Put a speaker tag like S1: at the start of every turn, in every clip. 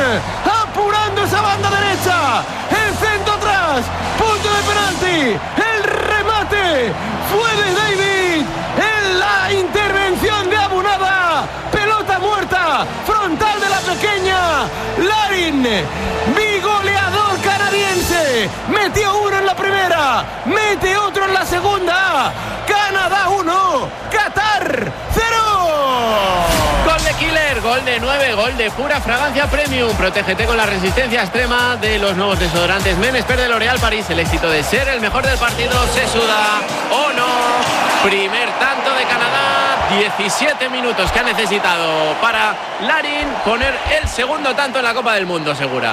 S1: apurando esa banda derecha, el centro atrás, punto de penalti, el remate fue de David, en la intervención de Abunada, pelota muerta, frontal de la pequeña, Larin, bigoleador canadiense, metió uno en la primera, mete otro en la segunda, Canadá 1, Qatar 0.
S2: Gol de killer, gol de 9, gol de pura fragancia premium. Protégete con la resistencia extrema de los nuevos desodorantes Men Expert de L'Oréal París. El éxito de ser el mejor del partido se suda o no. Primer tanto de Canadá, 17 minutos que ha necesitado para Larin poner el segundo tanto en la Copa del Mundo, Segura.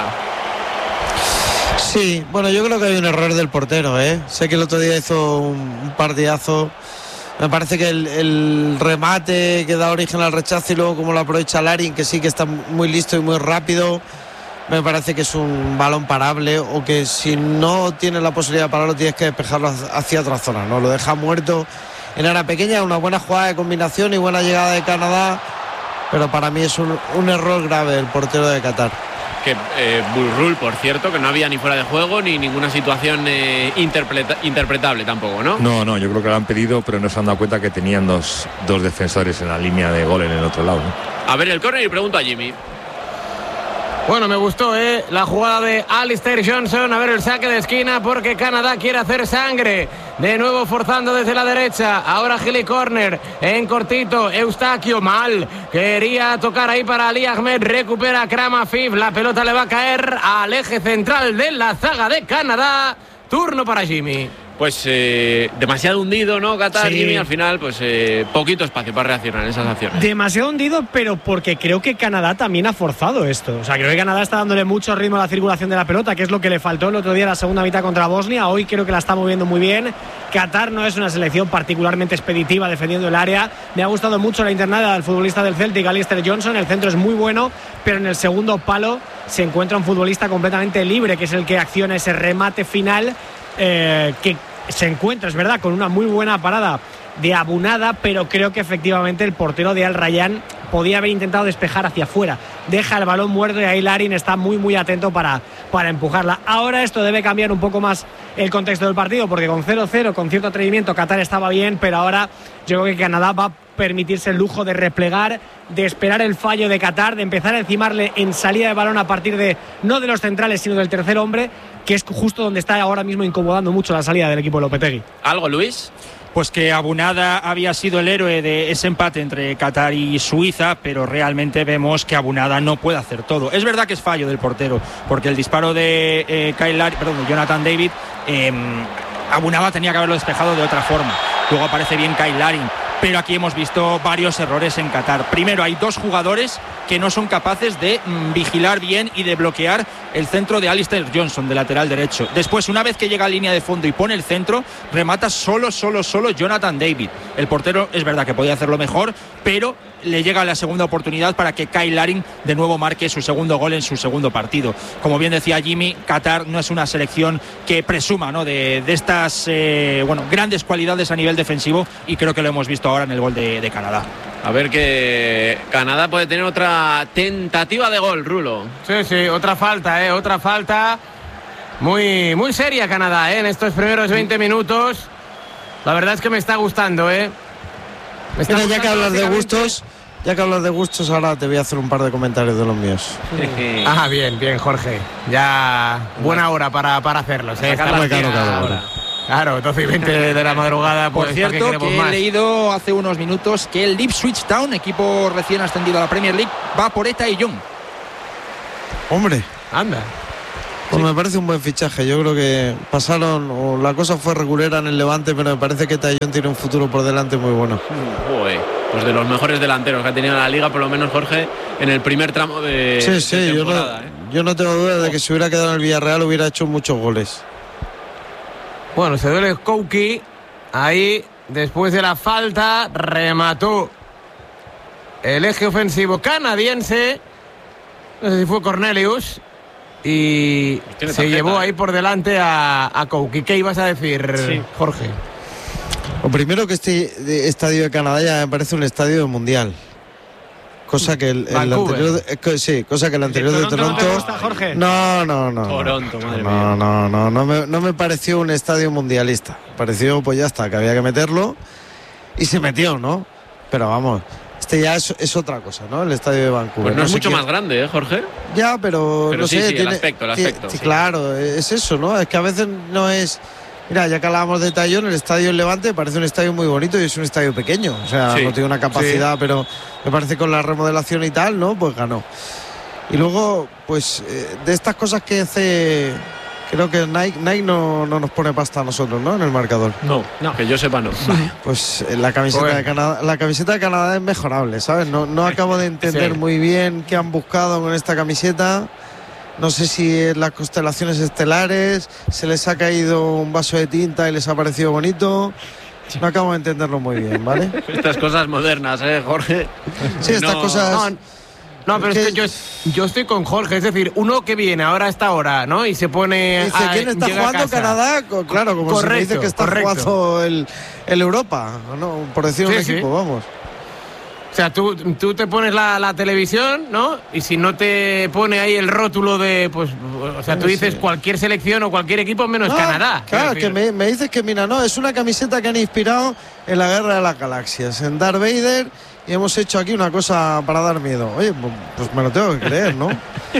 S3: Sí, bueno, yo creo que hay un error del portero, ¿eh? Sé que el otro día hizo un partidazo. Me parece que el remate que da origen al rechazo y luego como lo aprovecha Larin, que sí que está muy listo y muy rápido, me parece que es un balón parable, o que si no tienes la posibilidad de pararlo tienes que despejarlo hacia otra zona, ¿no? Lo deja muerto en área pequeña, una buena jugada de combinación y buena llegada de Canadá, pero para mí es un error grave del portero de Qatar.
S2: Que Bull, por cierto, que no había ni fuera de juego ni ninguna situación interpretable tampoco, ¿no?
S4: No, yo creo que lo han pedido, pero no se han dado cuenta que tenían dos defensores en la línea de gol en el otro lado, ¿no?
S2: A ver el córner y pregunto a Jimmy.
S1: Bueno, me gustó la jugada de Alistair Johnson. A ver el saque de esquina porque Canadá quiere hacer sangre. De nuevo forzando desde la derecha. Ahora Gili corner en cortito. Eustaquio mal. Quería tocar ahí para Ali Ahmed. Recupera Kram Afif. La pelota le va a caer al eje central de la zaga de Canadá. Turno para Jimmy.
S2: Pues demasiado hundido, ¿no, Qatar?
S5: Sí.
S2: Jimmy, al final, pues poquito espacio para reaccionar en esas acciones.
S5: Demasiado hundido, pero porque creo que Canadá también ha forzado esto. O sea, creo que Canadá está dándole mucho ritmo a la circulación de la pelota, que es lo que le faltó el otro día en la segunda mitad contra Bosnia. Hoy creo que la está moviendo muy bien. Qatar no es una selección particularmente expeditiva defendiendo el área. Me ha gustado mucho la internada del futbolista del Celtic, Alistair Johnson. El centro es muy bueno, pero en el segundo palo se encuentra un futbolista completamente libre, que es el que acciona ese remate final. Que se encuentra, es verdad, con una muy buena parada de Abunada, pero creo que efectivamente el portero de Al Rayyan podía haber intentado despejar hacia afuera. Deja el balón muerto y ahí Larin está muy atento para empujarla. Ahora esto debe cambiar un poco más el contexto del partido, porque con 0-0, con cierto atrevimiento, Qatar estaba bien, pero ahora yo creo que Canadá va a permitirse el lujo de replegar, de esperar el fallo de Qatar, de empezar a encimarle en salida de balón a partir de, no de los centrales, sino del tercer hombre, que es justo donde está ahora mismo incomodando mucho la salida del equipo de Lopetegui.
S2: ¿Algo, Luis?
S6: Pues que Abunada había sido el héroe de ese empate entre Qatar y Suiza, pero realmente vemos que Abunada no puede hacer todo. Es verdad que es fallo del portero, porque el disparo de de Jonathan David, Abunada tenía que haberlo despejado de otra forma. Luego aparece bien Kyle Larin, pero aquí hemos visto varios errores en Qatar. Primero, hay dos jugadores que no son capaces de vigilar bien y de bloquear el centro de Alistair Johnson, de lateral derecho. Después, una vez que llega a línea de fondo y pone el centro, remata solo Jonathan David. El portero es verdad que podía hacerlo mejor, pero le llega la segunda oportunidad para que Kyle Larin de nuevo marque su segundo gol en su segundo partido. Como bien decía Jimmy, Qatar no es una selección que presuma, ¿no?, de estas grandes cualidades a nivel defensivo, y creo que lo hemos visto ahora en el gol de Canadá.
S2: A ver, que Canadá puede tener otra tentativa de gol, Rulo.
S1: Sí, otra falta muy seria Canadá, en estos primeros 20 minutos. La verdad es que me está gustando,
S3: Mira, ya que hablas de gustos, ahora te voy a hacer un par de comentarios de los míos.
S1: Bien, Jorge. Ya buena hora para hacerlos, Claro, 12:20 de la madrugada.
S6: Por
S1: pues,
S6: cierto, que he leído hace unos minutos que el Ipswich Town, equipo recién ascendido a la Premier League, va por Eta y Young.
S3: Hombre,
S1: anda.
S3: Pues me parece un buen fichaje. Yo creo que la cosa fue regulera en el Levante, pero me parece que Tallón tiene un futuro por delante muy bueno.
S2: Pues de los mejores delanteros que ha tenido la Liga, por lo menos, Jorge, en el primer tramo de temporada.
S3: Yo no tengo duda de que si hubiera quedado en el Villarreal hubiera hecho muchos goles.
S1: Bueno, se duele Kouki. Ahí, después de la falta, remató el eje ofensivo canadiense. No sé si fue Cornelius. Y se llevó ahí por delante a Kouki. ¿Qué ibas a decir, Jorge?
S3: Lo primero, que este estadio de Canadá ya me parece un estadio de mundial. Cosa que el
S1: Vancouver.
S3: anterior, sí, cosa que el anterior de
S5: Toronto no te
S3: Toronto.
S5: gusta, Jorge?
S3: No.
S2: Toronto, madre mía.
S3: No me pareció un estadio mundialista. Pareció, pues ya está, que había que meterlo y se metió, ¿no? Pero vamos, este ya es otra cosa, ¿no? El estadio de Vancouver.
S2: Pues no es
S3: sé
S2: mucho
S3: quién-
S2: más grande, ¿Jorge?
S3: Ya, pero no
S2: sí,
S3: sé.
S2: sí, el aspecto,
S3: Sí,
S2: sí.
S3: claro, es eso, ¿no? Es que a veces no es. Mira, ya que hablábamos de Tallón, el estadio en Levante parece un estadio muy bonito y es un estadio pequeño. O sea,
S2: Sí,
S3: no tiene una capacidad,
S1: sí.
S3: pero me parece con la remodelación y tal, ¿no? Pues ganó. Y luego, pues, de estas cosas que hace. Creo que Nike no nos pone pasta a nosotros, ¿no? En el marcador.
S2: No, que yo sepa no.
S3: Pues la camiseta
S1: Bueno.
S3: de Canadá, la camiseta de Canadá es mejorable, ¿sabes? No acabo de entender
S1: Sí.
S3: muy bien qué han buscado con esta camiseta. No sé si es las constelaciones estelares, se les ha caído un vaso de tinta y les ha parecido bonito. No acabo de entenderlo muy bien, ¿vale?
S2: Estas cosas modernas, Jorge.
S3: Sí, estas
S2: No,
S3: cosas.
S1: No, pero es que yo estoy con Jorge, es decir, uno que viene ahora a esta hora, ¿no? Y se pone.
S3: Dice, ¿quién está
S1: llega a
S3: jugando
S1: casa.
S3: Canadá? Claro, como se me dice
S1: Correcto,
S3: que está
S1: correcto.
S3: jugando el Europa, ¿no? Por decir un
S1: Sí, sí.
S3: equipo, vamos.
S1: O sea, tú te pones la televisión, ¿no? Y si no te pone ahí el rótulo de, pues, o sea, tú dices cualquier selección o cualquier equipo menos
S3: No,
S1: Canadá.
S3: Claro,
S1: Quiero
S3: que
S1: decir.
S3: me dices que mira, no, es una camiseta que han inspirado en la Guerra de las Galaxias, en Darth Vader, y hemos hecho aquí una cosa para dar miedo. Oye, pues me lo tengo que creer, ¿no?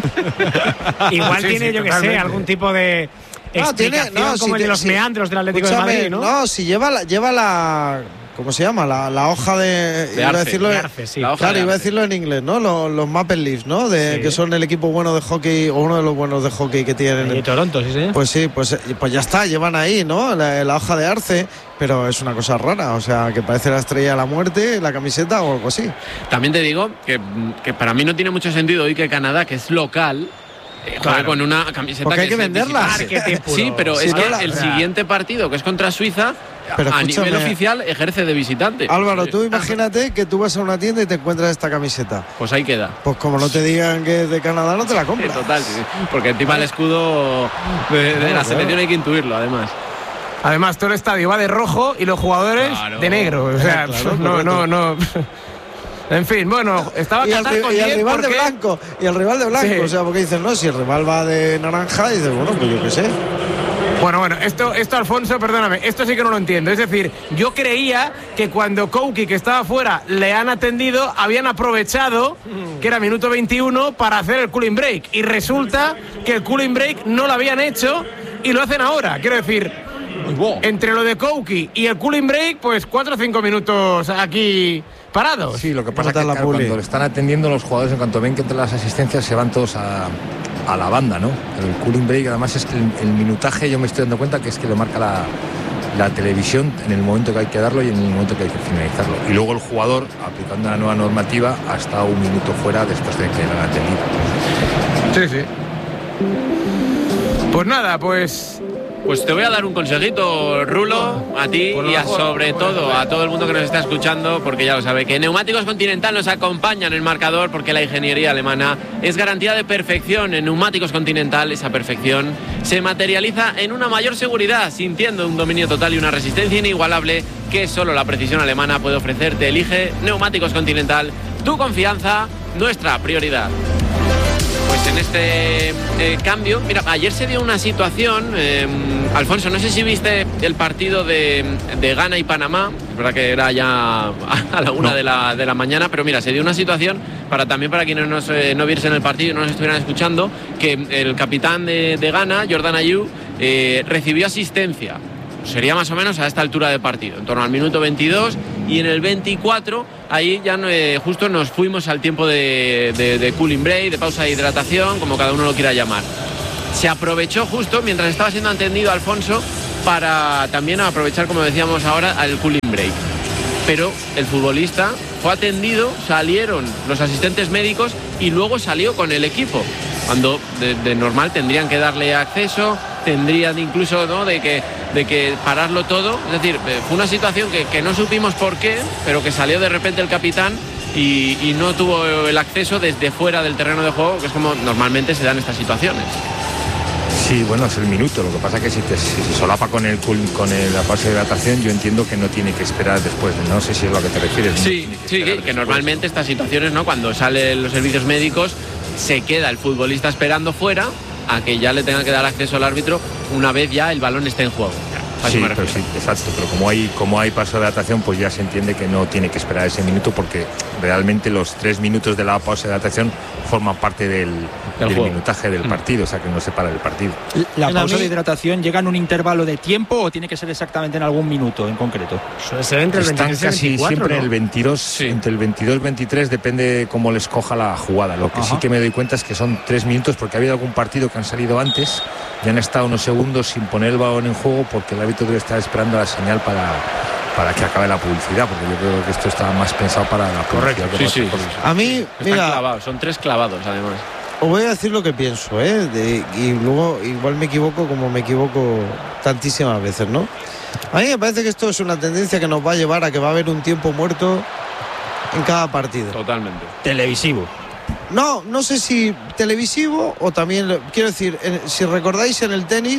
S5: Igual
S1: Sí,
S5: tiene,
S1: sí,
S5: yo que sé,
S1: totalmente.
S5: algún tipo de explicación como el de los meandros del Atlético de
S3: Escúchame,
S5: Madrid, ¿no?
S3: No, si lleva la ¿cómo se llama? La hoja de iba a
S2: arce,
S3: decirlo,
S5: de arce, sí.
S2: La hoja
S3: claro,
S2: de
S3: iba a
S2: arce.
S3: decirlo en inglés, ¿no? Los Maple Leafs, ¿no?
S5: Sí.
S3: Que son el equipo bueno de hockey, o uno de los buenos de hockey que tienen.
S5: Y Toronto, sí, sí.
S3: Pues sí, pues ya está, llevan ahí, ¿no? La hoja de arce, pero es una cosa rara, o sea, que parece la estrella de la muerte, la camiseta o algo así.
S2: También te digo que para mí no tiene mucho sentido hoy que Canadá, que es local, juegue
S5: Claro.
S2: con una camiseta
S3: Porque hay que
S2: es de
S3: venderla.
S2: visitante.
S5: Marketing puro.
S2: Sí, pero
S3: Sí,
S2: es
S3: no,
S2: que
S3: la-
S2: el siguiente partido, que es contra Suiza,
S3: Pero
S2: a nivel
S3: escúchame,
S2: oficial ejerce de visitante.
S3: Álvaro,
S2: Sí.
S3: tú imagínate que tú vas a una tienda y te encuentras esta camiseta.
S2: Pues ahí queda.
S3: Pues como no te digan que es de Canadá, no te la
S2: Sí,
S3: compras.
S2: total, sí. Porque encima el escudo de la selección hay que intuirlo, además.
S1: Además, todo el estadio va de rojo y los jugadores
S2: Claro.
S1: de negro. O sea,
S3: Claro,
S1: no. En fin, bueno, estaba
S3: Y el,
S1: Qatar con
S3: y el
S1: 10
S3: rival de
S1: porque-
S3: blanco,
S1: Sí.
S3: o sea, porque dicen, no, si el rival va de naranja, dices, bueno, pues yo qué sé.
S1: Bueno, esto Alfonso, perdóname, esto sí que no lo entiendo. Es decir, yo creía que cuando Kouki, que estaba fuera, le han atendido, habían aprovechado, que era minuto 21, para hacer el cooling break. Y resulta que el cooling break no lo habían hecho y lo hacen ahora. Quiero decir, entre lo de Kouki y el cooling break, pues 4 o 5 minutos aquí parados.
S4: Sí, lo que pasa es
S3: está
S4: que
S3: la
S4: claro,
S3: Puli?
S4: cuando le están atendiendo los jugadores, en cuanto ven que entre las asistencias se van todos a la banda, ¿no? El cooling break, además es que el minutaje, yo me estoy dando cuenta que es que lo marca la televisión en el momento que hay que darlo y en el momento que hay que finalizarlo. Y luego el jugador, aplicando la nueva normativa, ha estado un minuto fuera después de que lo han atendido.
S1: Sí. Pues nada, pues
S2: Pues te voy a dar un consejito, Rulo, a ti y sobre todo a todo el mundo que nos está escuchando, porque ya lo sabe, que Neumáticos Continental nos acompaña en el marcador porque la ingeniería alemana es garantía de perfección. En Neumáticos Continental esa perfección se materializa en una mayor seguridad, sintiendo un dominio total y una resistencia inigualable que solo la precisión alemana puede ofrecerte. Elige Neumáticos Continental, tu confianza, nuestra prioridad. Pues en este cambio, mira, ayer se dio una situación, Alfonso, no sé si viste el partido de Ghana y Panamá, es verdad que era ya a la 1 de la mañana, pero mira, se dio una situación, también para quienes no viesen el partido y no nos estuvieran escuchando, que el capitán de Ghana, Jordan Ayew, recibió asistencia. Sería más o menos a esta altura de partido, en torno al minuto 22, y en el 24 ahí ya justo nos fuimos al tiempo de cooling break, de pausa de hidratación, como cada uno lo quiera llamar. Se aprovechó justo mientras estaba siendo atendido Alfonso para también aprovechar, como decíamos ahora, al cooling break. Pero el futbolista fue atendido, salieron los asistentes médicos y luego salió con el equipo, cuando de normal tendrían que darle acceso, tendrían incluso, ¿no?, de que pararlo todo. Es decir, fue una situación que no supimos por qué, pero que salió de repente el capitán y no tuvo el acceso desde fuera del terreno de juego, que es como normalmente se dan estas situaciones.
S4: Sí, bueno, es el minuto. Lo que pasa es que si se solapa con la pausa de hidratación, yo entiendo que no tiene que esperar después. No sé si es a lo que te refieres.
S2: Sí, que normalmente estas situaciones, ¿no? Cuando salen los servicios médicos, se queda el futbolista esperando fuera a que ya le tenga que dar acceso al árbitro una vez ya el balón esté en juego.
S4: Sí, pero sí, exacto, pero como hay paso de adaptación, pues ya se entiende que no tiene que esperar ese minuto, porque realmente los 3 minutos de la pausa de adaptación forman parte del minutaje del partido, o sea que no se para el partido.
S6: ¿La pausa de hidratación llega en un intervalo de tiempo o tiene que ser exactamente en algún minuto en concreto?
S5: Suele ser entre el 23 y el 24,
S4: casi siempre, ¿no?
S5: El
S4: 22, sí. Entre el 22 y el 23 depende cómo les coja la jugada. Lo que sí que me doy cuenta es que son 3 minutos, porque ha habido algún partido que han salido antes y han estado unos segundos sin poner el balón en juego, porque el árbitro debe estar esperando la señal para que acabe la publicidad, porque yo creo que esto está más pensado para la publicidad.
S2: Correcto, sí.
S3: A mí, mira,
S2: son 3 clavados además.
S3: Os voy a decir lo que pienso, y luego igual me equivoco, como me equivoco tantísimas veces, ¿no? A mí me parece que esto es una tendencia que nos va a llevar a que va a haber un tiempo muerto en cada partido.
S2: Totalmente.
S6: Televisivo.
S3: No sé si televisivo o también, quiero decir, si recordáis en el tenis,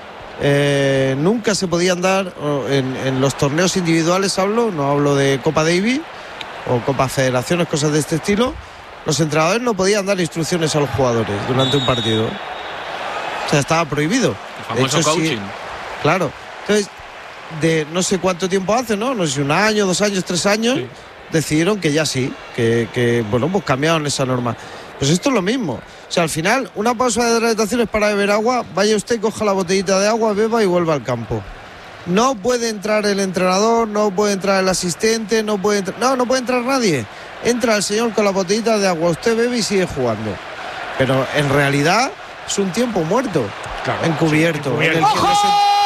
S3: nunca se podían dar, en los torneos individuales no hablo de Copa Davis o Copa Federaciones, cosas de este estilo, los entrenadores no podían dar instrucciones a los jugadores durante un partido. O sea, estaba prohibido.
S2: El famoso coaching.
S3: Sí, claro. Entonces, de no sé cuánto tiempo hace, ¿no? No sé si 1 año, 2 años, 3 años, sí, decidieron que ya sí, que bueno, pues cambiaron esa norma. Pues esto es lo mismo. O sea, al final, una pausa de hidratación es para beber agua. Vaya usted, coja la botellita de agua, beba y vuelva al campo. No puede entrar el entrenador, no puede entrar el asistente, no puede entrar nadie. Entra el señor con la botellita de agua, usted bebe y sigue jugando. Pero en realidad es un tiempo muerto, claro, encubierto.
S5: Sí,
S3: en el que